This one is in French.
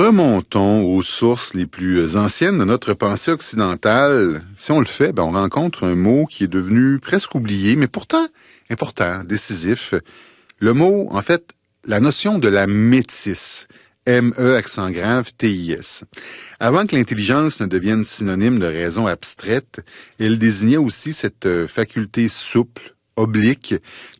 Remontons aux sources les plus anciennes de notre pensée occidentale. Si on le fait, on rencontre un mot qui est devenu presque oublié, mais pourtant important, décisif. Le mot, en fait, la notion de la métisse. M-E, accent grave, T-I-S. Avant que l'intelligence ne devienne synonyme de raison abstraite, elle désignait aussi cette faculté souple, oblique,